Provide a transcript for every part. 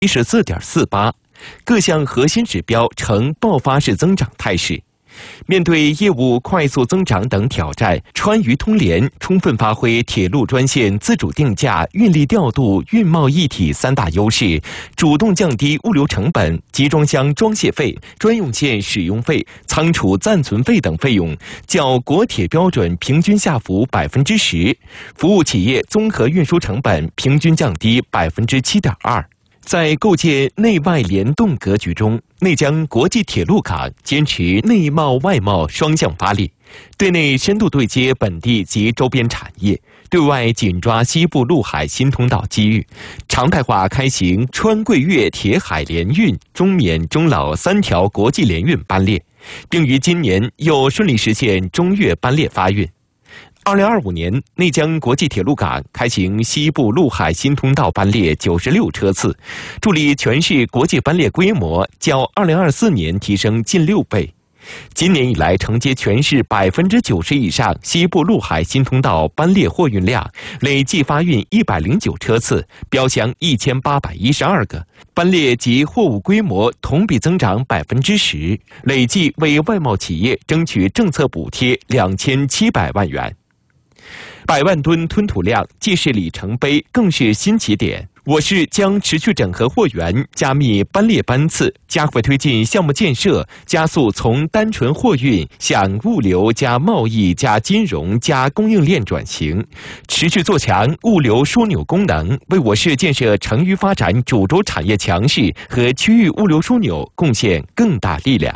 14.48%，各项核心指标呈爆发式增长态势。面对业务快速增长等挑战，川渝通联充分发挥铁路专线自主定价、运力调度、运贸一体三大优势，主动降低物流成本、集装箱装卸费、专用线使用费、仓储暂存费等费用较国铁标准平均下浮10%，服务企业综合运输成本平均降低7.2%。在构建内外联动格局中，内江国际铁路港坚持内贸外贸双向发力，对内深度对接本地及周边产业，对外紧抓西部陆海新通道机遇，常态化开行川贵粤铁海联运、中缅中老3条国际联运班列，并于今年又顺利实现中粤班列发运。2025年，内江国际铁路港开行西部陆海新通道班列96车次，助力全市国际班列规模较2024年提升近6倍。今年以来，承接全市90%以上西部陆海新通道班列货运量，累计发运109车次，标箱1812个，班列及货物规模同比增长10%，累计为外贸企业争取政策补贴2700万元。100万吨吞吐量既是里程碑，更是新起点。我市将持续整合货源，加密班列班次，加快推进项目建设，加速从单纯货运向物流加贸易加金融加供应链转型，持续做强物流枢纽功能，为我市建设成渝发展主轴产业强势和区域物流枢纽贡献更大力量。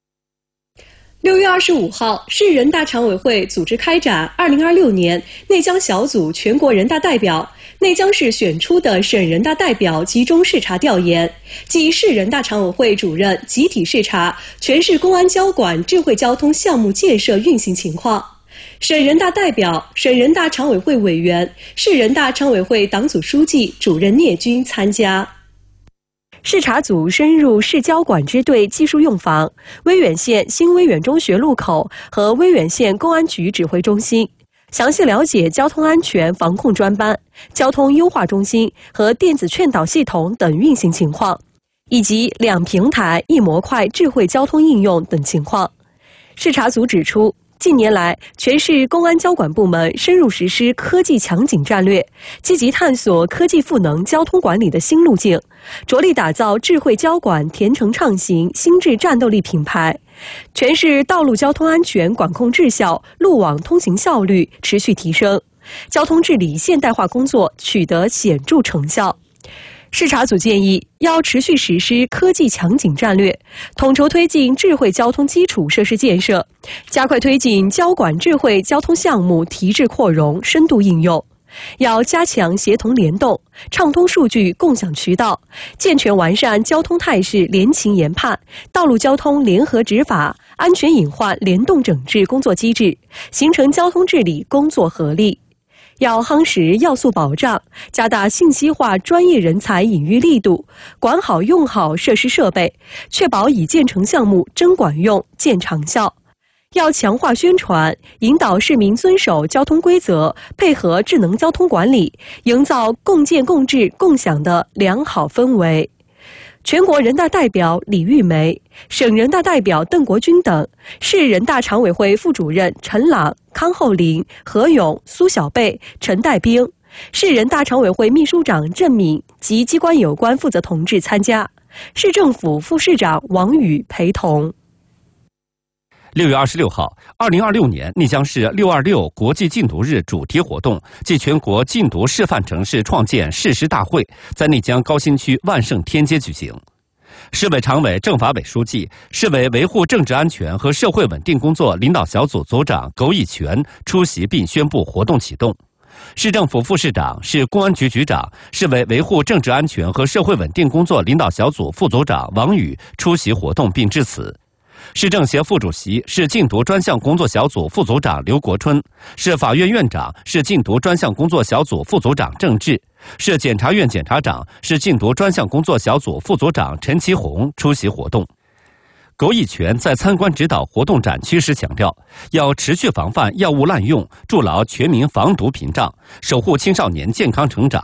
6月25号，市人大常委会组织开展2026年内江小组全国人大代表、内江市选出的省人大代表集中视察调研，即市人大常委会主任集体视察全市公安交管智慧交通项目建设运行情况。省人大代表、省人大常委会委员、市人大常委会党组书记、主任聂军参加。视察组深入市交管支队技术用房、威远县新威远中学路口和威远县公安局指挥中心，详细了解交通安全防控专班、交通优化中心和电子劝导系统等运行情况，以及2平台1模块智慧交通应用等情况。视察组指出，近年来，全市公安交管部门深入实施科技强警战略，积极探索科技赋能交通管理的新路径，着力打造智慧交管甜诚畅行新质战斗力品牌。全市道路交通安全管控质效、路网通行效率持续提升，交通治理现代化工作取得显著成效。视察组建议，要持续实施科技强警战略，统筹推进智慧交通基础设施建设，加快推进交管智慧交通项目提质扩容、深度应用。要加强协同联动，畅通数据共享渠道，健全完善交通态势联情研判、道路交通联合执法、安全隐患联动整治工作机制，形成交通治理工作合力。要夯实要素保障，加大信息化专业人才引育力度，管好用好设施设备，确保已建成项目真管用、见长效。要强化宣传，引导市民遵守交通规则，配合智能交通管理，营造共建共治共享的良好氛围。全国人大代表李玉梅、省人大代表邓国军等，市人大常委会副主任陈朗、康厚林、何勇、苏小贝、陈代兵，市人大常委会秘书长郑敏及机关有关负责同志参加，市政府副市长王宇陪同。 6月26号，2026年内江市626国际禁毒日主题活动暨全国禁毒示范城市创建誓师大会在内江高新区万盛天街举行。市委常委、政法委书记、市委维护政治安全和社会稳定工作领导小组组长苟以权出席并宣布活动启动。市政府副市长、市公安局局长、市委维护政治安全和社会稳定工作领导小组副组长王宇出席活动并致辞。市政协副主席、市禁毒专项工作小组副组长刘国春，市法院院长、市禁毒专项工作小组副组长郑志，市检察院检察长、市禁毒专项工作小组副组长陈其红出席活动。苟以权在参观指导活动展区时强调，要持续防范药物滥用，筑牢全民防毒屏障，守护青少年健康成长。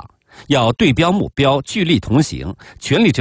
要对标目标，聚力同行，全力争